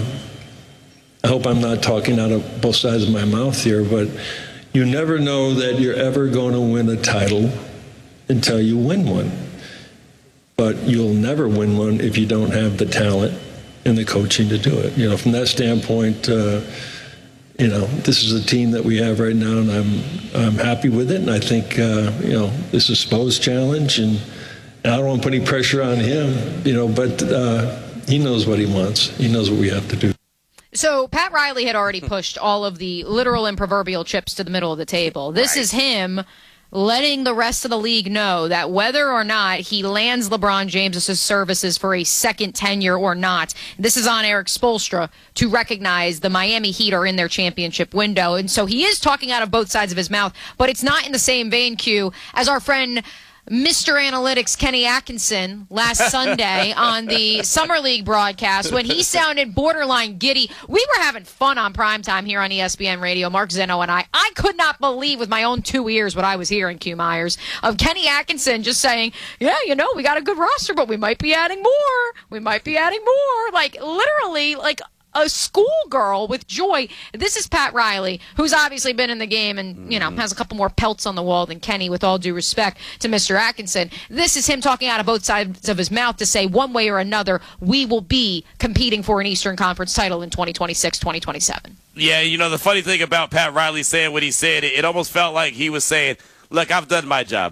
I hope I'm not talking out of both sides of my mouth here, but you never know that you're ever going to win a title until you win one. But you'll never win one if you don't have the talent and the coaching to do it. You know, from that standpoint, uh, you know, this is a team that we have right now, and I'm I'm happy with it. And I think, uh, you know, this is Spo's challenge, and I don't want to put any pressure on him, you know, but uh, he knows what he wants. He knows what we have to do. So Pat Riley had already pushed all of the literal and proverbial chips to the middle of the table. This right. is him letting the rest of the league know that whether or not he lands LeBron James' services for a second tenure or not, this is on Eric Spoelstra to recognize the Miami Heat are in their championship window. And so he is talking out of both sides of his mouth, but it's not in the same vein, Q, as our friend Mister Analytics Kenny Atkinson last Sunday on the Summer League broadcast when he sounded borderline giddy. We were having fun on primetime here on E S P N Radio, Mark Zeno and I. I could not believe with my own two ears what I was hearing, Q Myers, of Kenny Atkinson just saying, yeah, you know, we got a good roster, but we might be adding more. We might be adding more. Like, literally, like, a schoolgirl with joy. This is Pat Riley, who's obviously been in the game and, you know, has a couple more pelts on the wall than Kenny, with all due respect to Mister Atkinson. This is him talking out of both sides of his mouth to say one way or another, we will be competing for an Eastern Conference title in twenty twenty-six, twenty twenty-seven. Yeah, you know, the funny thing about Pat Riley saying what he said, it, it almost felt like he was saying, look, I've done my job.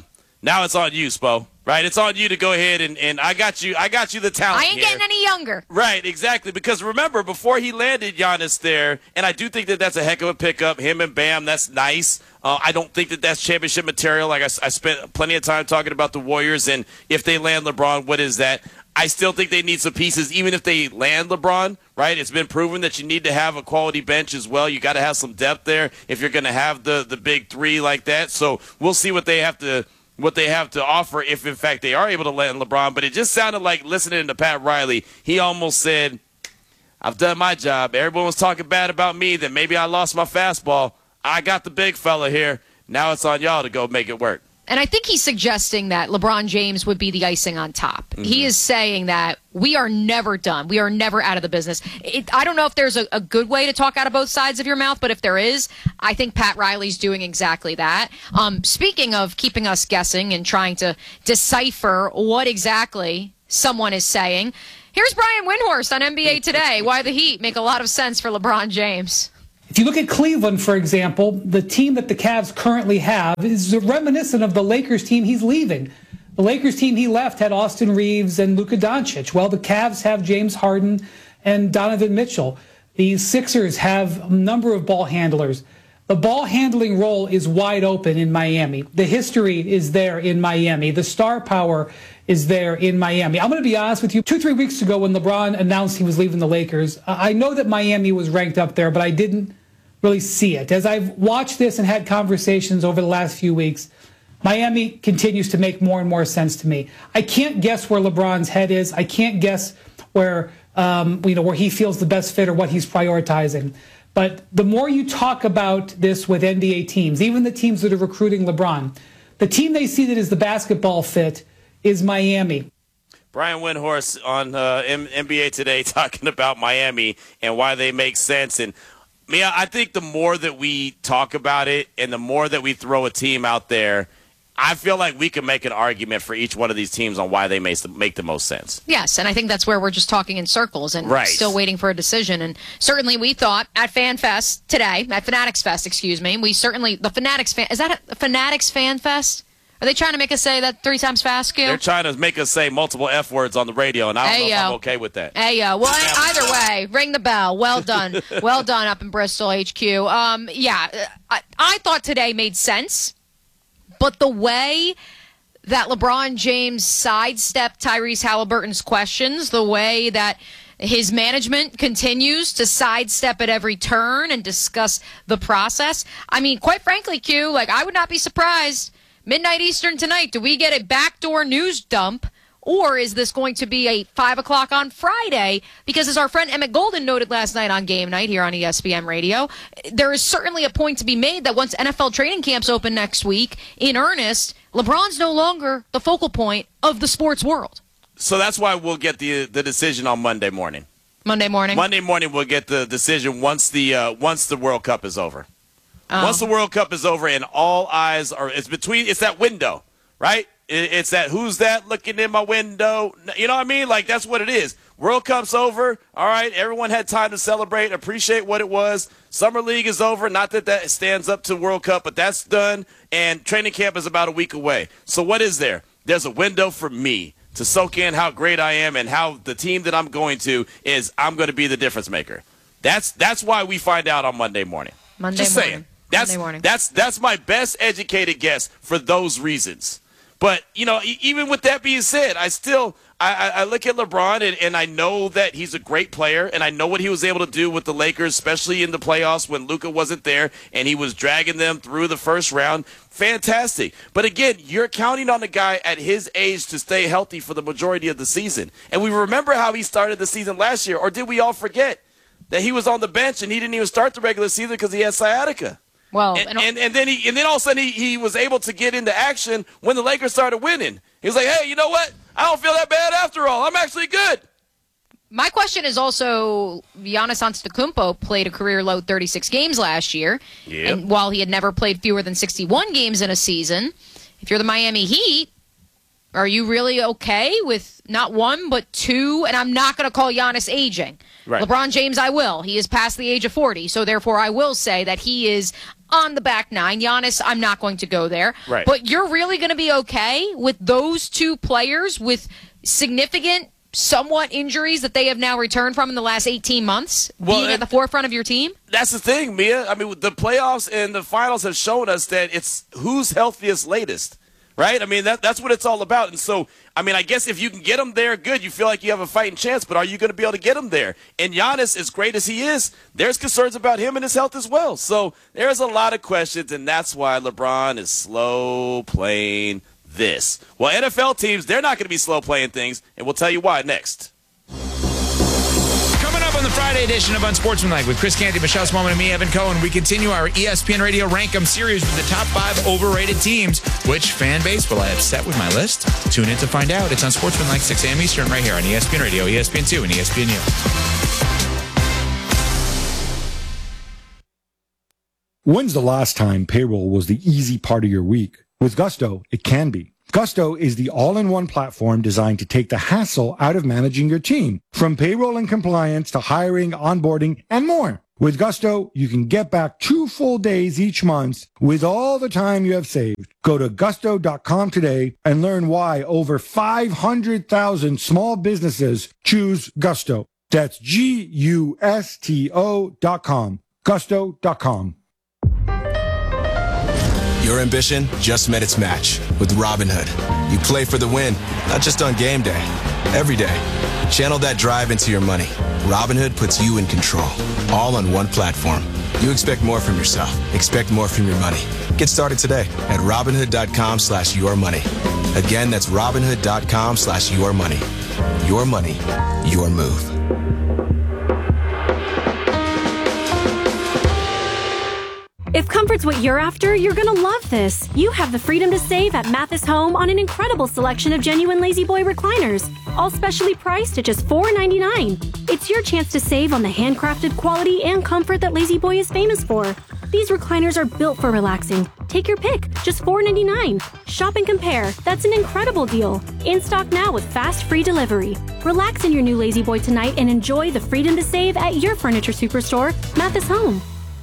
Now it's on you, Spo. Right? It's on you to go ahead and, and I got you. I got you the talent. I ain't here. getting any younger. Right, exactly. Because remember, before he landed Giannis there, and I do think that that's a heck of a pickup. Him and Bam, that's nice. Uh, I don't think that that's championship material. Like I, I spent plenty of time talking about the Warriors, and if they land LeBron, what is that? I still think they need some pieces, even if they land LeBron, right? It's been proven that you need to have a quality bench as well. You got to have some depth there if you're going to have the, the big three like that. So we'll see what they have to what they have to offer if, in fact, they are able to land LeBron. But it just sounded like, listening to Pat Riley, he almost said, I've done my job. Everyone was talking bad about me, that maybe I lost my fastball. I got the big fella here. Now it's on y'all to go make it work. And I think he's suggesting that LeBron James would be the icing on top. Mm-hmm. He is saying that we are never done. We are never out of the business. It, I don't know if there's a, a good way to talk out of both sides of your mouth, but if there is, I think Pat Riley's doing exactly that. Um, speaking of keeping us guessing and trying to decipher what exactly someone is saying, here's Brian Windhorst on N B A Today. Why the Heat make a lot of sense for LeBron James. If you look at Cleveland, for example, the team that the Cavs currently have is reminiscent of the Lakers team he's leaving. The Lakers team he left had Austin Reeves and Luka Doncic. Well, the Cavs have James Harden and Donovan Mitchell. The Sixers have a number of ball handlers. The ball handling role is wide open in Miami. The history is there in Miami. The star power is there in Miami. I'm going to be honest with you. Two, three weeks ago when LeBron announced he was leaving the Lakers, I know that Miami was ranked up there, but I didn't really see it. As I've watched this and had conversations over the last few weeks, Miami continues to make more and more sense to me. I can't guess where LeBron's head is. I can't guess where um, you know where he feels the best fit or what he's prioritizing. But the more you talk about this with N B A teams, even the teams that are recruiting LeBron, the team they see that is the basketball fit is Miami. Brian Windhorst on uh, M- N B A Today talking about Miami and why they make sense. And Mia, I think the more that we talk about it and the more that we throw a team out there, I feel like we can make an argument for each one of these teams on why they make the, make the most sense. Yes, and I think that's where we're just talking in circles and right. still waiting for a decision. And certainly we thought at Fan Fest today, at Fanatics Fest, excuse me, we certainly, the Fanatics Fan, is that a Fanatics Fan Fest? Are they trying to make us say that three times fast, Q? They're trying to make us say multiple F words on the radio, and I don't hey, know if yo. I'm okay with that. Hey, yo. Well, either way, ring the bell. Well done. Well done up in Bristol, H Q. Um, yeah, I, I thought today made sense, but the way that LeBron James sidestepped Tyrese Halliburton's questions, the way that his management continues to sidestep at every turn and discuss the process, I mean, quite frankly, Q, like, I would not be surprised. Midnight Eastern tonight, do we get a backdoor news dump, or is this going to be a five o'clock on Friday? Because as our friend Emmett Golden noted last night on Game Night here on E S P N Radio, there is certainly a point to be made that once N F L training camps open next week in earnest, LeBron's no longer the focal point of the sports world. So that's why we'll get the the decision on Monday morning. Monday morning? Monday morning we'll get the decision once the uh, once the World Cup is over. Um, Once the World Cup is over and all eyes are, it's between, it's that window, right? It, it's that, who's that looking in my window? You know what I mean? Like, that's what it is. World Cup's over. All right, everyone had time to celebrate, appreciate what it was. Summer League is over. Not that that stands up to World Cup, but that's done. And training camp is about a week away. So what is there? There's a window for me to soak in how great I am and how the team that I'm going to is I'm going to be the difference maker. That's that's why we find out on Monday morning. Monday Just morning. saying. That's, that's that's my best educated guess for those reasons. But, you know, even with that being said, I still I, I look at LeBron and, and I know that he's a great player, and I know what he was able to do with the Lakers, especially in the playoffs when Luka wasn't there and he was dragging them through the first round. Fantastic. But again, you're counting on a guy at his age to stay healthy for the majority of the season. And we remember how he started the season last year, or did we all forget that he was on the bench and he didn't even start the regular season because he had sciatica? Well, and, and, and then he and then all of a sudden he, he was able to get into action when the Lakers started winning. He was like, hey, you know what? I don't feel that bad after all. I'm actually good. My question is also, Giannis Antetokounmpo played a career-low thirty-six games last year. Yep. And while he had never played fewer than sixty-one games in a season, if you're the Miami Heat, are you really okay with not one but two? And I'm not going to call Giannis aging. Right. LeBron James, I will. He is past the age of forty, so therefore I will say that he is on the back nine. Giannis, I'm not going to go there. Right. But you're really going to be okay with those two players with significant, somewhat injuries that they have now returned from in the last eighteen months Well, being at the forefront of your team? That's the thing, Mia. I mean, the playoffs and the finals have shown us that it's who's healthiest latest, right? I mean, that that's what it's all about. And so, I mean, I guess if you can get them there, good. You feel like you have a fighting chance, but are you going to be able to get them there? And Giannis, as great as he is, there's concerns about him and his health as well. So there's a lot of questions, and that's why LeBron is slow playing this. Well, N F L teams, they're not going to be slow playing things, and we'll tell you why next. Coming up on the Friday edition of Unsportsmanlike with Chris Canty, Michelle Smallman, and me, Evan Cohen, we continue our E S P N Radio Rank 'em series with the top five overrated teams. Which fan base will I upset with my list? Tune in to find out. It's Unsportsmanlike, six a.m. Eastern, right here on E S P N Radio, E S P N two, and E S P N U. When's the last time payroll was the easy part of your week? With Gusto, it can be. Gusto is the all-in-one platform designed to take the hassle out of managing your team, from payroll and compliance to hiring, onboarding, and more. With Gusto, you can get back two full days each month with all the time you have saved. Go to gusto dot com today and learn why over five hundred thousand small businesses choose Gusto. That's G U S T O dot com. gusto dot com. Your ambition just met its match with Robinhood. You play for the win, not just on game day, every day. Channel that drive into your money. Robinhood puts you in control, all on one platform. You expect more from yourself. Expect more from your money. Get started today at Robinhood dot com slash your money. Again, that's Robinhood dot com slash your money. Your money, your move. If comfort's what you're after, you're gonna love this. You have the freedom to save at Mathis Home on an incredible selection of genuine Lazy Boy recliners, all specially priced at just four ninety-nine. It's your chance to save on the handcrafted quality and comfort that Lazy Boy is famous for. These recliners are built for relaxing. Take your pick, just four ninety-nine. Shop and compare. That's an incredible deal. In stock now with fast free delivery. Relax in your new Lazy Boy tonight and enjoy the freedom to save at your furniture superstore, Mathis Home.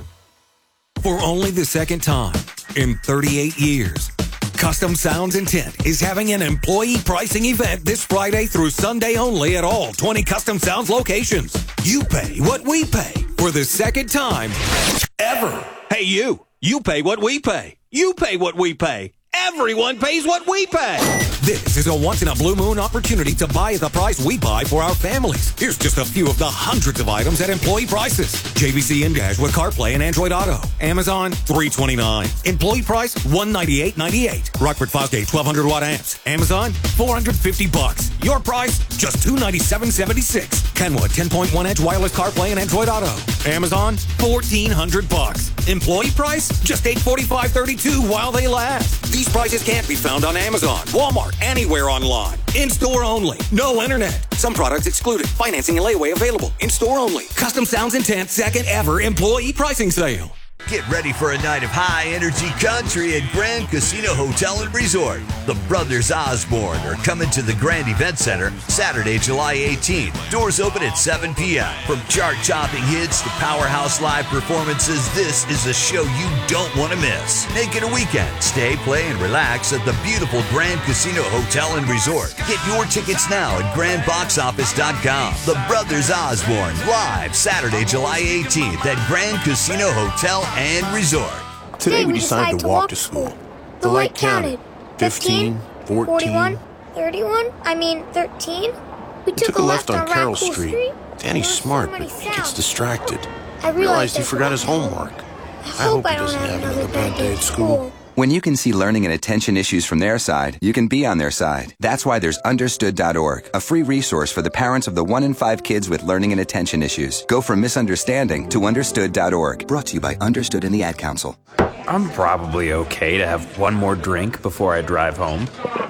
For only the second time in thirty-eight years, Custom Sounds and Tint is having an employee pricing event this Friday through Sunday only at all twenty Custom Sounds locations. You pay what we pay for the second time ever. Hey, you. You pay what we pay. You pay what we pay. Everyone pays what we pay. This is a once-in-a-blue moon opportunity to buy at the price we buy for our families. Here's just a few of the hundreds of items at employee prices. J V C in-dash with CarPlay and Android Auto. Amazon, three twenty-nine. Employee price, one ninety-eight ninety-eight. Rockford Fosgate, twelve hundred watt amps. Amazon, four hundred fifty bucks. Your price, just two ninety-seven seventy-six. Kenwood, ten point one inch wireless CarPlay and Android Auto. Amazon, fourteen hundred bucks. Employee price, just eight forty-five thirty-two while they last. These prices can't be found on Amazon, Walmart, anywhere online. In-store only. No internet. Some products excluded. Financing and layaway available. In-store only. Custom Sounds and Tint second ever employee pricing sale. Get ready for a night of high-energy country at Grand Casino Hotel and Resort. The Brothers Osborne are coming to the Grand Event Center Saturday, July eighteenth. Doors open at seven p.m. From chart-topping hits to powerhouse live performances, this is a show you don't want to miss. Make it a weekend. Stay, play, and relax at the beautiful Grand Casino Hotel and Resort. Get your tickets now at grand box office dot com. The Brothers Osborne, live Saturday, July eighteenth at Grand Casino Hotel and Resort. Today we decided to walk to school. The light counted. fifteen, fourteen, forty-one, thirty-one, I mean thirteen. We took a left on Carroll Street. Danny's smart, but he gets distracted. I realized he forgot his homework. I hope he doesn't have another bad day at school. When you can see learning and attention issues from their side, you can be on their side. That's why there's understood dot org, a free resource for the parents of the one in five kids with learning and attention issues. Go from misunderstanding to understood dot org. Brought to you by Understood and the Ad Council. I'm probably okay to have one more drink before I drive home.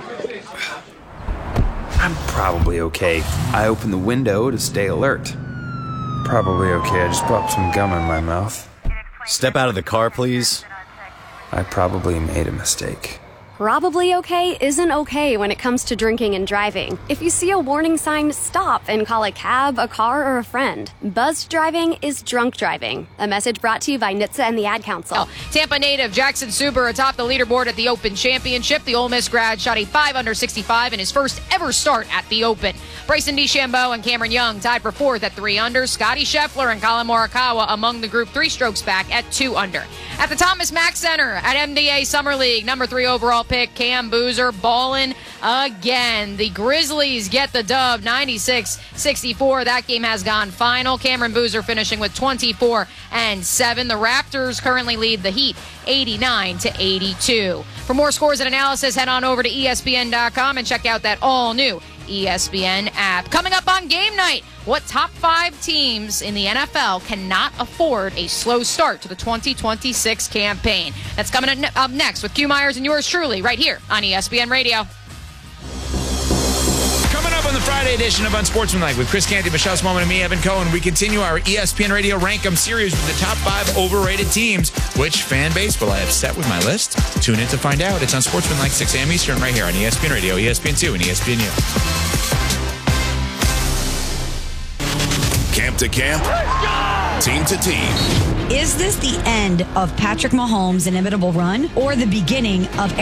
I'm probably okay. I open the window to stay alert. Probably okay. I just popped some gum in my mouth. Step out of the car, please. I probably made a mistake. probably okay isn't okay when it comes to drinking and driving. If you see a warning sign, stop and call a cab, a car, or a friend. Buzzed driving is drunk driving. A message brought to you by N H T S A and the Ad Council. Oh, Tampa native Jackson Suber atop the leaderboard at the Open Championship. The Ole Miss grad shot a five under sixty-five in his first ever start at the Open. Bryson DeChambeau and Cameron Young tied for fourth at three under. Scotty Scheffler and Colin Morikawa among the group three strokes back at two under. At the Thomas Mack Center at M D A Summer League, number three overall pick Cam Boozer ballin' again. The Grizzlies get the dub, ninety-six sixty-four. That game has gone final. Cameron Boozer finishing with twenty-four and seven. The Raptors currently lead the Heat eighty-nine to eighty-two. For more scores and analysis, head on over to E S P N dot com and check out that all-new E S P N app. Coming up on game night, what top five teams in the N F L cannot afford a slow start to the twenty twenty-six campaign? That's coming up next with Q Myers and yours truly right here on E S P N Radio. Coming up on the Friday edition of Unsportsmanlike with Chris Canty, Michelle Smallman, and me, Evan Cohen, we continue our E S P N Radio Rank 'em series with the top five overrated teams. Which fan base will I have set with my list? Tune in to find out. It's Unsportsmanlike, six a.m. Eastern, right here on E S P N Radio, E S P N two, and E S P N U. Camp to camp, team to team. Is this the end of Patrick Mahomes' inimitable run or the beginning of